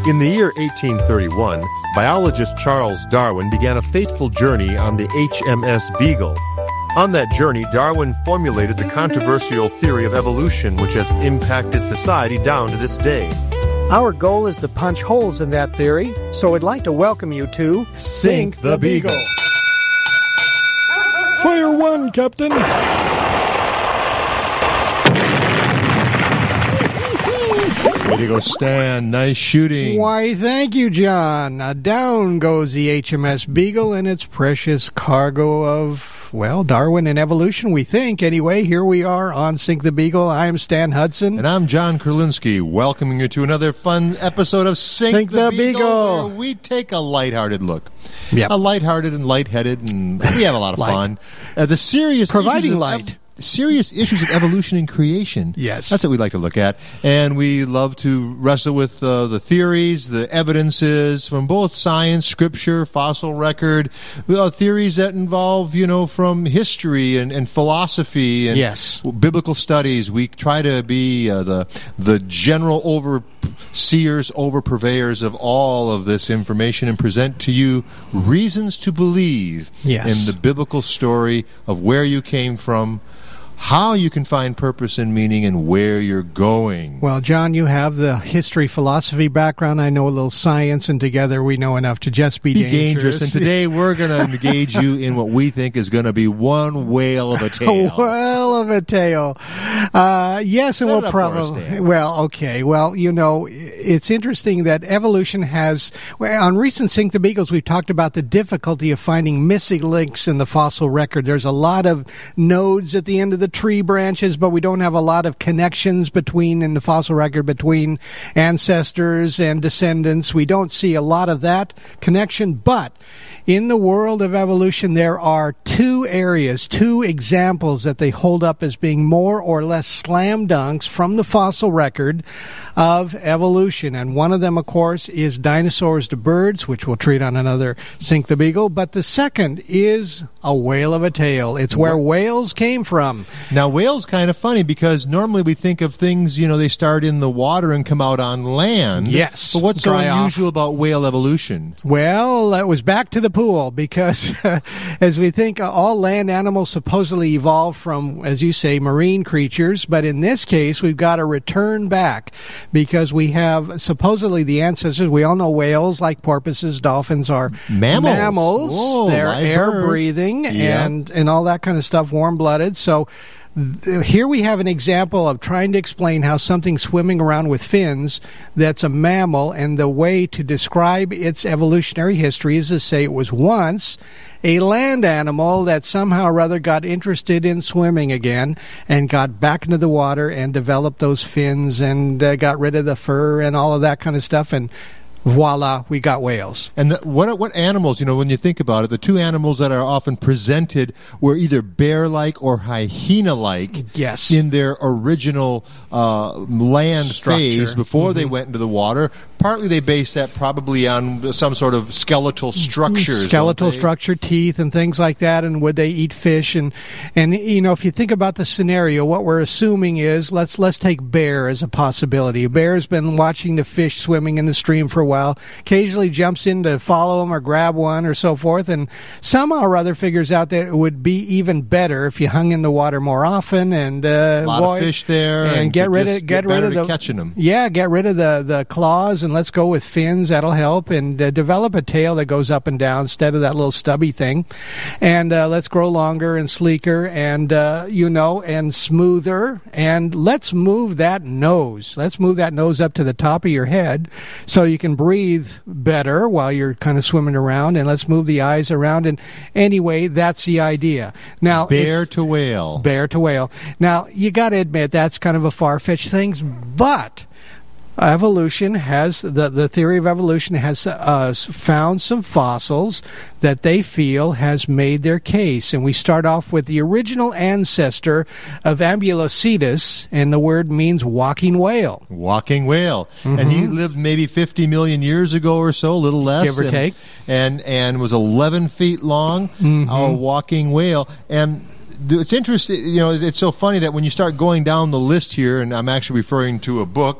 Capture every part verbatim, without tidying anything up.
In the year eighteen thirty-one, biologist Charles Darwin began a fateful journey on the H M S Beagle. On that journey, Darwin formulated the controversial theory of evolution, which has impacted society down to this day. Our goal is to punch holes in that theory, so I'd like to welcome you to Sink the Beagle. Fire one, Captain. Way to go, Stan. Nice shooting. Why, thank you, John. Uh, down goes the H M S Beagle and its precious cargo of, well, Darwin and evolution, we think. Anyway, here we are on Sink the Beagle. I'm Stan Hudson. And I'm John Kurlinski, welcoming you to another fun episode of Sink, Sink the, the Beagle, Beagle. where we take a lighthearted look. Yep. A lighthearted and lightheaded, and we have a lot of Light. fun. Uh, the serious Providing issues of light. ev- serious issues of evolution and creation. Yes. That's what we like to look at. And we love to wrestle with uh, the theories, the evidences from both science, scripture, fossil record, uh, theories that involve, you know, from history and, and philosophy and Yes. biblical studies. We try to be uh, the the general overseers, over purveyors of all of this information and present to you reasons to believe Yes. in the biblical story of where you came from, how you can find purpose and meaning, and where you're going. Well, John, you have the history, philosophy background. I know a little science, and together we know enough to just be, Be dangerous. dangerous. And today we're going to engage you in what we think is going to be one whale of a tale. Well of a tale. Uh, yes, and Set it we'll up for us, probably. Dan. Well, okay. Well, you know, it's interesting that evolution has. Well, on recent Sink the Beagles, we've talked about the difficulty of finding missing links in the fossil record. There's a lot of nodes at the end of the tree branches, but we don't have a lot of connections between in the fossil record between ancestors and descendants. We don't see a lot of that connection, but in the world of evolution, there are two areas, two examples that they hold up as being more or less slam dunks from the fossil record of evolution. And one of them, of course, is dinosaurs to birds, which we'll treat on another Sink the Beagle. But the second is a whale of a tale. It's where whales came from. Now, whales kind of funny because normally we think of things, you know, they start in the water and come out on land. Yes. But what's so Dry off. unusual about whale evolution? Well, it was back to the pool because as we think, uh, all land animals supposedly evolved from, as you say, marine creatures. But in this case, we've got to return back because we have supposedly the ancestors. We all know whales, like porpoises, dolphins, are Mammals. mammals. Whoa, They're live air bird. breathing Yeah. and, and all that kind of stuff, warm-blooded. So here we have an example of trying to explain how something swimming around with fins that's a mammal, and the way to describe its evolutionary history is to say it was once a land animal that somehow or other got interested in swimming again and got back into the water and developed those fins and uh, got rid of the fur and all of that kind of stuff, and voila, we got whales. And the, what what animals, you know, when you think about it, the two animals that are often presented were either bear-like or hyena-like Yes. in their original uh, land Structure. phase before they went into the water. Partly they base that probably on some sort of skeletal structures. skeletal don't they? structure, teeth, and things like that. And would they eat fish? And and you know, if you think about the scenario, what we're assuming is let's let's take bear as a possibility. A bear's been watching the fish swimming in the stream for a while. Occasionally jumps in to follow them or grab one or so forth, and somehow or other figures out that it would be even better if you hung in the water more often and uh, A lot boy, of fish there, and, and get could rid just of get, get rid better of to the catching 'em. Yeah, get rid of the the claws and let's go with fins. That'll help, and uh, develop a tail that goes up and down instead of that little stubby thing. And uh, let's grow longer and sleeker and, uh, you know, and smoother. And let's move that nose. Let's move that nose up to the top of your head so you can breathe better while you're kind of swimming around. And let's move the eyes around. And anyway, that's the idea. Now, Bear it's- to whale. Bear to whale. Now, you got to admit that's kind of a far-fetched thing, but evolution has, the, the theory of evolution has uh, found some fossils that they feel has made their case. And we start off with the original ancestor of Ambulocetus, and the word means walking whale. Walking whale. And he lived maybe fifty million years ago or so, a little less. Give or and, take. And, and was eleven feet long, Mhm. a walking whale. And it's interesting, you know, it's so funny that when you start going down the list here, and I'm actually referring to a book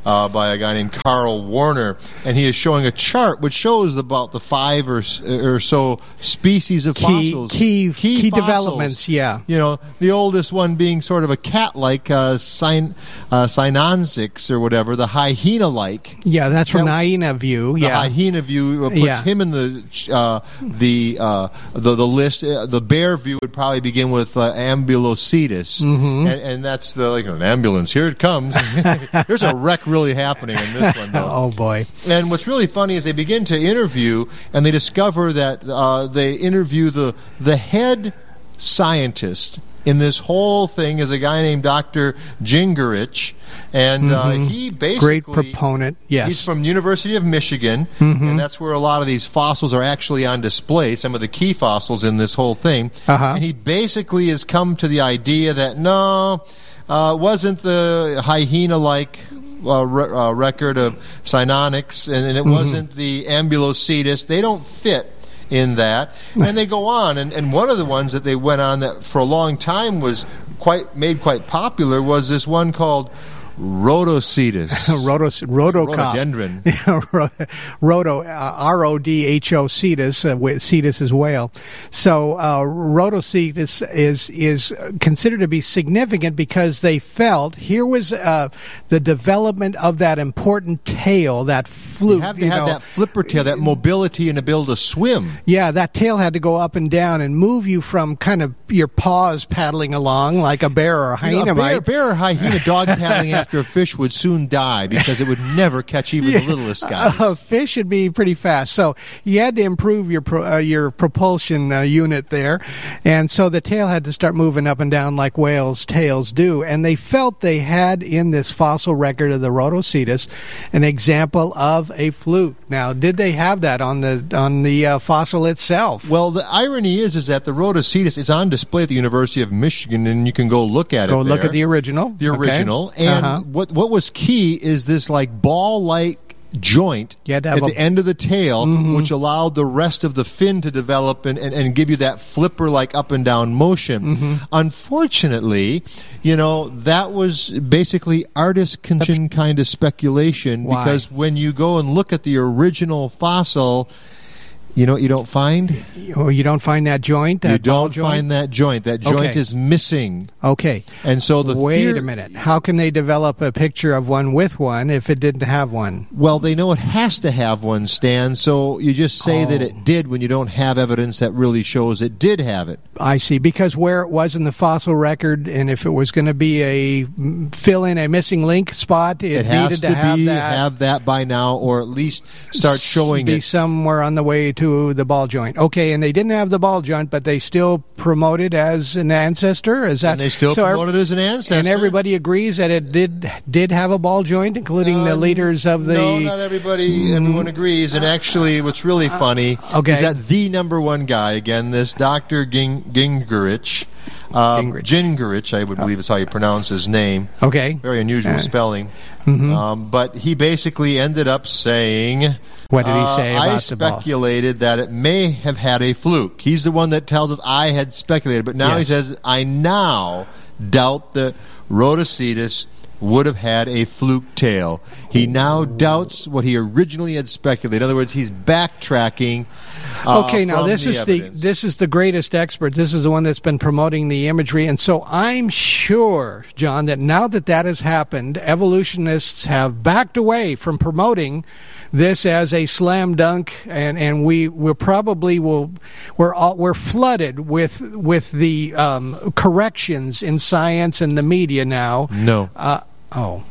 uh, by a guy named Carl Warner, and he is showing a chart which shows about the five or or so species of key, fossils, key key, key fossils. developments. Yeah, you know, the oldest one being sort of a cat-like uh, Cyn- uh, Cynonzix or whatever, the hyena-like. Yeah, that's from that, hyena view. The Yeah, hyena view puts yeah. him in the uh, the, uh, the the list. Uh, the bear view would probably begin with uh, Ambulocetus, mm-hmm. and, and that's the like an ambulance. Here it comes. There's a wreck really happening in this one, though. Oh boy! And what's really funny is they begin to interview, and they discover that uh, they interview the the head scientist in this whole thing is a guy named Doctor Gingerich, and mm-hmm. uh, he basically great proponent. Yes, he's from the University of Michigan, mm-hmm. and that's where a lot of these fossils are actually on display. Some of the key fossils in this whole thing, uh-huh. and he basically has come to the idea that no, uh, wasn't the hyena-like. Uh, re- uh, record of Cynonyx, and, and it mm-hmm. wasn't the Ambulocetus. They don't fit in that, and they go on. And, and one of the ones that they went on that for a long time was quite made quite popular was this one called Rhodocetus. Rhodos, Rhodocop. Rhododendron. Rhodo, uh, R O D H O cetus, uh, cetus is whale. So uh, Rhodocetus is is considered to be significant because they felt here was uh, the development of that important tail, that fluke. You have to you have know. that flipper tail, that mobility and ability to swim. Yeah, that tail had to go up and down and move you from kind of your paws paddling along like a bear or a hyena You know, a bear, might. bear or hyena dog paddling after a fish would soon die because it would never catch even yeah. the littlest guys. A fish would be pretty fast, so you had to improve your pro, uh, your propulsion uh, unit there, and so the tail had to start moving up and down like whales' tails do. And they felt they had in this fossil record of the Rhodocetus an example of a fluke. Now, did they have that on the on the uh, fossil itself? Well, the irony is is that the Rhodocetus is on display at the University of Michigan, and you can go look at go it. Go look there. at the original. The original, okay. and uh-huh. what what was key is this like ball-like joint at a, the end of the tail, mm-hmm. which allowed the rest of the fin to develop and, and, and give you that flipper-like up and down motion. Mm-hmm. Unfortunately, you know, that was basically artist kind of speculation. Why? Because when you go and look at the original fossil, you know what you don't find? Oh, you don't find that joint? That you don't joint? find that joint. That joint okay. is missing. Okay. And so the Wait theor- a minute. How can they develop a picture of one with one if it didn't have one? Well, they know it has to have one, Stan, so you just say oh. that it did when you don't have evidence that really shows it did have it. I see. Because where it was in the fossil record, and if it was going to be a fill in a missing link spot, it, it has needed to, to have be, that. have that by now, or at least start showing be it. somewhere on the way to the ball joint. Okay, and they didn't have the ball joint, but they still promoted as an ancestor. Is that And they still so promoted as an ancestor. And everybody agrees that it did did have a ball joint, including Uh, the leaders of the. No, not everybody. Mm, everyone agrees. And actually, what's really funny okay. is that the number one guy, again, this Doctor Ging- Gingerich, um, Gingrich. Gingerich, I would believe is how you pronounce his name. Okay. Very unusual Uh, spelling. Mm-hmm. Um, but he basically ended up saying... What did he say uh, about I the ball? speculated that it may have had a fluke. He's the one that tells us I had speculated. But now Yes. he says, I now doubt that Rhodocetus would have had a fluke tail. He now doubts what he originally had speculated. In other words, he's backtracking. Uh, okay, now from this the is evidence. the this is the greatest expert. This is the one that's been promoting the imagery, and so I'm sure, John, that now that that has happened, evolutionists have backed away from promoting this as a slam dunk, and, and we will probably will we're all, we're flooded with with the um, corrections in science and the media now. No. Uh, oh.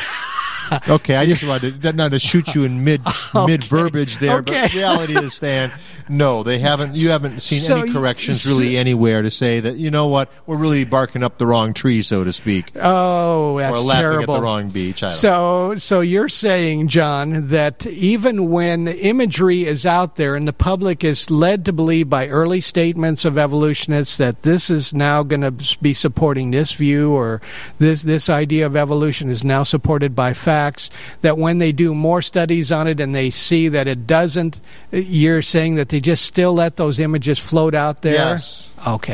Okay, I just wanted to, not to shoot you in mid Okay. mid verbiage there, Okay. but the reality is, Stan, no, they haven't. You haven't seen So any you- corrections really anywhere to say that you know what we're really barking up the wrong tree, so to speak, Oh, that's or laughing terrible. at the wrong beach. I don't So, so you're saying, John, that even when the imagery is out there and the public is led to believe by early statements of evolutionists that this is now going to be supporting this view, or this this idea of evolution is now supported by facts, that when they do more studies on it and they see that it doesn't, you're saying that they just still let those images float out there? Yes. Okay.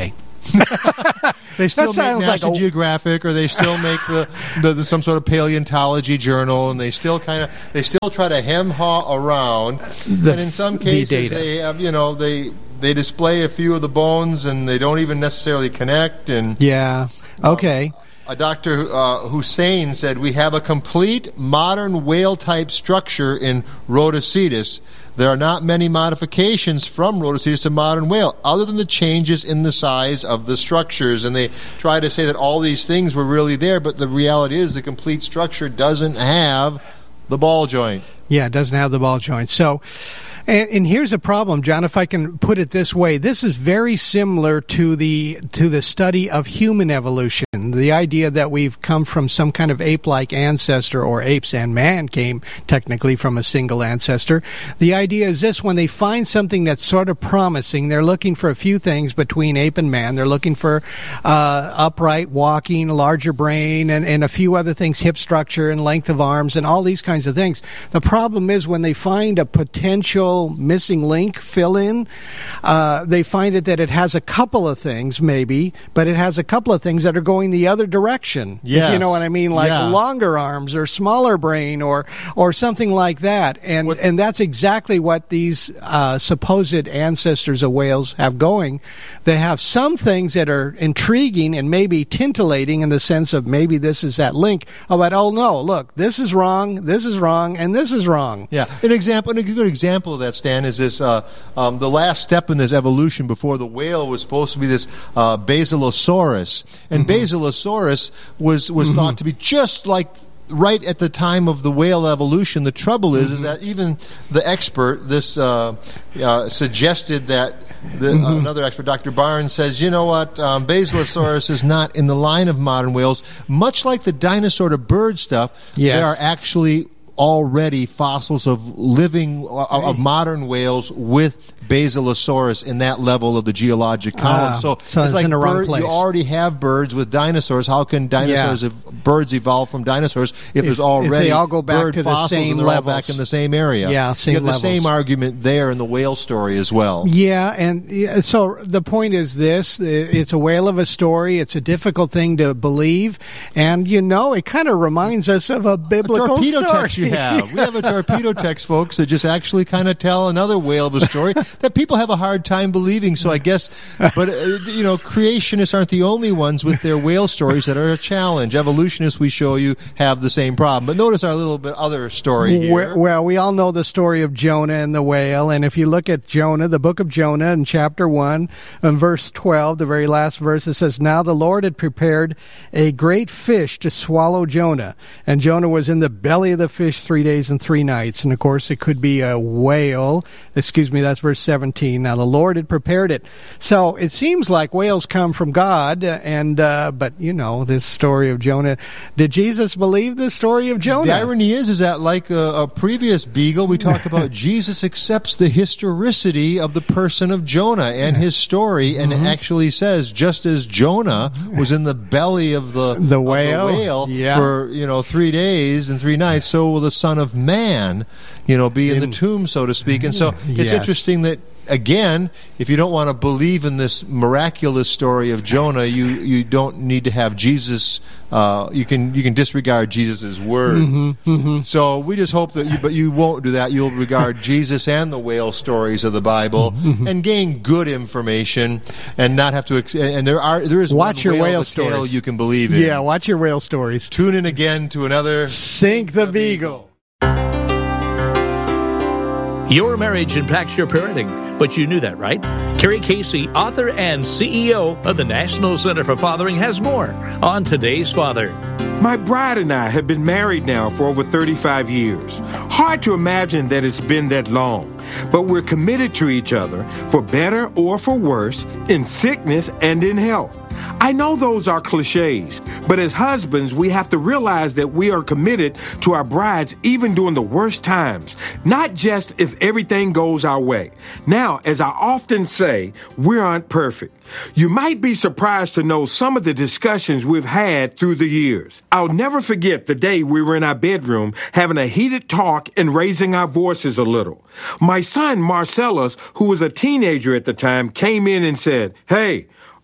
They still That make sounds like National a- Geographic, or they still make the, the, the some sort of paleontology journal, and they still kind of they still try to hem haw around. The- and in some the cases, data. they have you know they they display a few of the bones, and they don't even necessarily connect. And Yeah. Okay. a Doctor uh, Hussein said, "We have a complete modern whale-type structure in Rhodocetus. There are not many modifications from Rhodocetus to modern whale, other than the changes in the size of the structures." And they try to say that all these things were really there, but the reality is the complete structure doesn't have the ball joint. Yeah, it doesn't have the ball joint. So, and, and here's a problem, John, if I can put it this way. This is very similar to the to the study of human evolution. The idea that we've come from some kind of ape-like ancestor, or apes and man came technically from a single ancestor. The idea is this: when they find something that's sort of promising, they're looking for a few things between ape and man. They're looking for uh, upright walking, larger brain, and, and a few other things, hip structure and length of arms, and all these kinds of things. The problem is when they find a potential missing link fill-in, uh, they find it that it has a couple of things, maybe, but it has a couple of things that are going the other direction. If Yes. you know what I mean? Like Yeah. longer arms or smaller brain or or something like that. And What- and that's exactly what these uh, supposed ancestors of whales have going. They have some things that are intriguing and maybe tintillating in the sense of maybe this is that link. Oh, but oh no, look, this is wrong, this is wrong, and this is wrong. Yeah, an example, and a good example of that, Stan, is this: uh, um, the last step in this evolution before the whale was supposed to be this uh, Basilosaurus, and Mm-hmm. Basilosaurus was was thought to be just like right at the time of the whale evolution. The trouble is, Mm-hmm. is that even the expert, this uh, uh, suggested that. The, uh, another expert, Doctor Barnes, says, you know what, um, Basilosaurus is not in the line of modern whales. Much like the dinosaur to bird stuff, Yes. there are actually already fossils of living, uh, of modern whales with Basilosaurus in that level of the geologic column. Ah, so so it's like in the wrong bird- place. you already have birds with dinosaurs. How can dinosaurs, Yeah. if birds evolve from dinosaurs, if, there's already if they all go back bird to the fossils same and they're all back levels. in the same area? Yeah, same You have the levels. same argument there in the whale story as well. Yeah, and yeah, so the point is this: it's a whale of a story. It's a difficult thing to believe, and you know, it kind of reminds us of a A biblical torpedo story. text you have. We have a torpedo text, folks, that just actually kind of tell another whale of a story that people have a hard time believing. So I guess, but, uh, you know, creationists aren't the only ones with their whale stories that are a challenge. Evolutionists, we show you, have the same problem. But notice our little bit other story here. Well, well, we all know the story of Jonah and the whale, and if you look at Jonah, the book of Jonah, in chapter one, and verse twelve, the very last verse, it says, "Now the Lord had prepared a great fish to swallow Jonah, and Jonah was in the belly of the fish three days and three nights." And of course, it could be a whale. Excuse me, that's verse seventeen. Now the Lord had prepared it. So it seems like whales come from God, and uh, but you know this story of Jonah. Did Jesus believe the story of Jonah? The irony is, is that like a, a previous Beagle, we talked about Jesus accepts the historicity of the person of Jonah and his story, and Mm-hmm. actually says, just as Jonah was in the belly of the, The of whale? whale Yeah. for you know three days and three nights, so will the Son of Man, you know, be in, In- the tomb, so to speak. And so it's Yes. interesting that, again, if you don't want to believe in this miraculous story of Jonah, you, you don't need to have Jesus. Uh, you can you can disregard Jesus' word. Mm-hmm, So we just hope that, you, but you won't do that. You'll regard Jesus and the whale stories of the Bible Mm-hmm. and gain good information, and not have to. Ex- and there are there is Watch one your whale whale of a tale stories. you can believe in. Yeah, watch your whale stories. Tune in again to another Sink the Beagle. Your marriage impacts your parenting, but you knew that, right? Carrie Casey, author and C E O of the National Center for Fathering, has more on Today's Father. My bride and I have been married now for over thirty-five years. Hard to imagine that it's been that long, but we're committed to each other for better or for worse, in sickness and in health. I know those are cliches, but as husbands, we have to realize that we are committed to our brides even during the worst times, not just if everything goes our way. Now, as I often say, we aren't perfect. You might be surprised to know some of the discussions we've had through the years. I'll never forget the day we were in our bedroom having a heated talk and raising our voices a little. My son, Marcellus, who was a teenager at the time, came in and said, "Hey,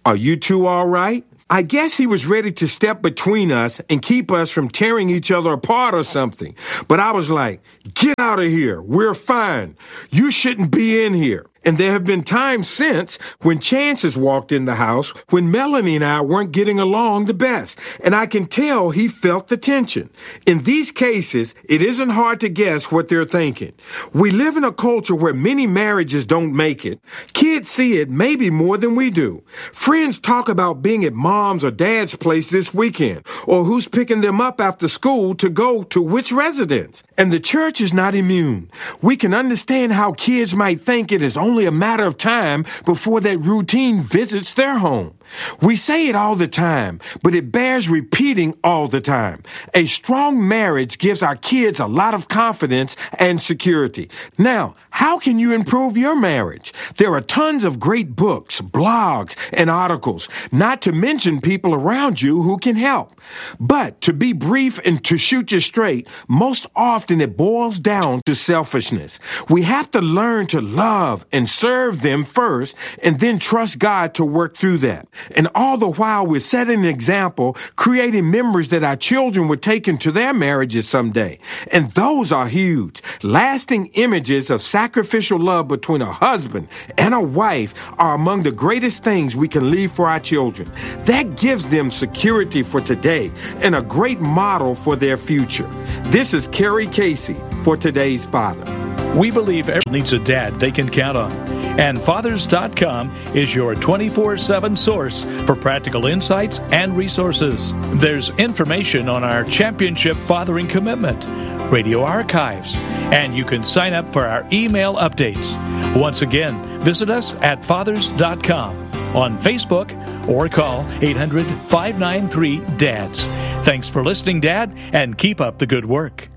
Are you two all right? I guess he was ready to step between us and keep us from tearing each other apart or something. But I was like, get out of here. We're fine. You shouldn't be in here. And there have been times since when Chance has walked in the house when Melanie and I weren't getting along the best. And I can tell he felt the tension. In these cases, it isn't hard to guess what they're thinking. We live in a culture where many marriages don't make it. Kids see it maybe more than we do. Friends talk about being at mom's or dad's place this weekend, or who's picking them up after school to go to which residence. And the church is not immune. We can understand how kids might think it is only a matter of time before that routine visits their home. We say it all the time, but it bears repeating all the time. A strong marriage gives our kids a lot of confidence and security. Now, how can you improve your marriage? There are tons of great books, blogs, and articles, not to mention people around you who can help. But to be brief and to shoot you straight, most often it boils down to selfishness. We have to learn to love and serve them first, and then trust God to work through that. And all the while we're setting an example, creating memories that our children would take into their marriages someday. And those are huge. Lasting images of sacrificial love between a husband and a wife are among the greatest things we can leave for our children. That gives them security for today and a great model for their future. This is Kerry Casey for Today's Father. We believe everyone needs a dad they can count on. And Fathers dot com is your twenty-four seven source for practical insights and resources. There's information on our Championship Fathering Commitment, radio archives, and you can sign up for our email updates. Once again, visit us at Fathers dot com, on Facebook, or call eight hundred, five nine three, D A D S. Thanks for listening, Dad, and keep up the good work.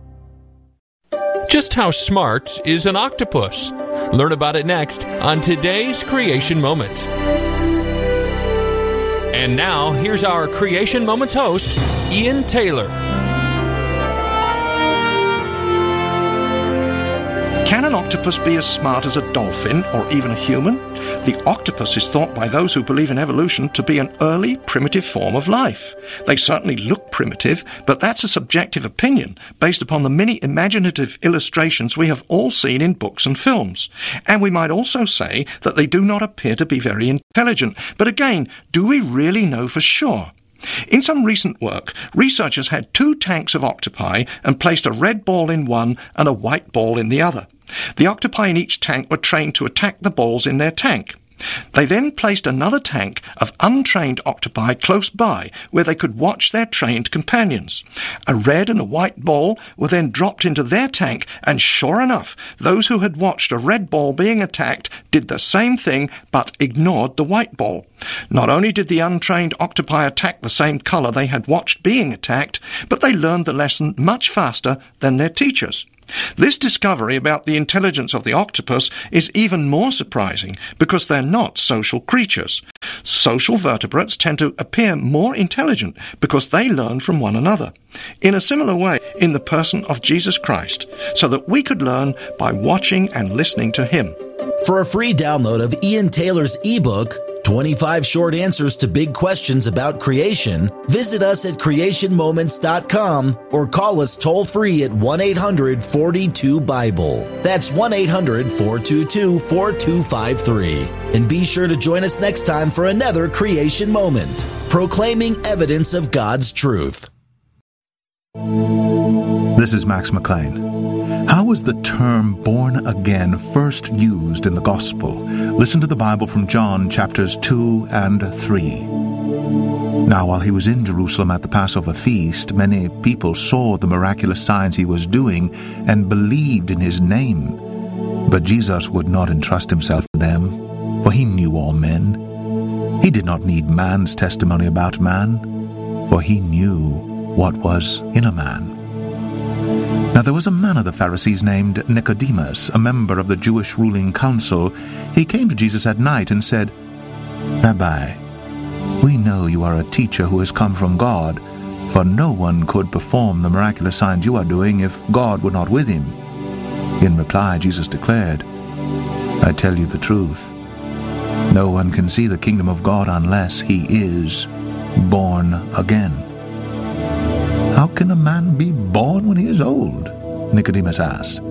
Just how smart is an octopus? Learn about it next on today's Creation Moment. And now, here's our Creation Moments host, Ian Taylor. Can an octopus be as smart as a dolphin or even a human? The octopus is thought by those who believe in evolution to be an early, primitive form of life. They certainly look primitive, but that's a subjective opinion based upon the many imaginative illustrations we have all seen in books and films. And we might also say that they do not appear to be very intelligent. But again, do we really know for sure? In some recent work, researchers had two tanks of octopi and placed a red ball in one and a white ball in the other. The octopi in each tank were trained to attack the balls in their tank. They then placed another tank of untrained octopi close by, where they could watch their trained companions. A red and a white ball were then dropped into their tank, and sure enough, those who had watched a red ball being attacked did the same thing, but ignored the white ball. Not only did the untrained octopi attack the same color they had watched being attacked, but they learned the lesson much faster than their teachers. This discovery about the intelligence of the octopus is even more surprising because they're not social creatures. Social vertebrates tend to appear more intelligent because they learn from one another. In a similar way, in the person of Jesus Christ, so that we could learn by watching and listening to him. For a free download of Ian Taylor's ebook, twenty-five Short Answers to Big Questions About Creation, visit us at creation moments dot com or call us toll-free at one eight hundred, four two, Bible. That's one eight hundred, four two two, four two five three. And be sure to join us next time for another Creation Moment, proclaiming evidence of God's truth. This is Max McLean. How was the term born again first used in the gospel? Listen to the Bible from John chapters two and three. Now, while he was in Jerusalem at the Passover feast, many people saw the miraculous signs he was doing and believed in his name. But Jesus would not entrust himself to them, for he knew all men. He did not need man's testimony about man, for he knew what was in a man. Now there was a man of the Pharisees named Nicodemus, a member of the Jewish ruling council. He came to Jesus at night and said, Rabbi, we know you are a teacher who has come from God, for no one could perform the miraculous signs you are doing if God were not with him. In reply, Jesus declared, I tell you the truth. No one can see the kingdom of God unless he is born again. How can a man be born when he is old? Nicodemus asked.